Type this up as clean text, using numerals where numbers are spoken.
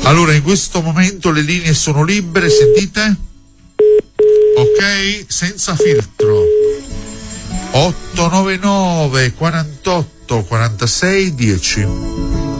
Allora, in questo momento le linee sono libere, sentite? Ok, senza filtro. 899 48 46 10.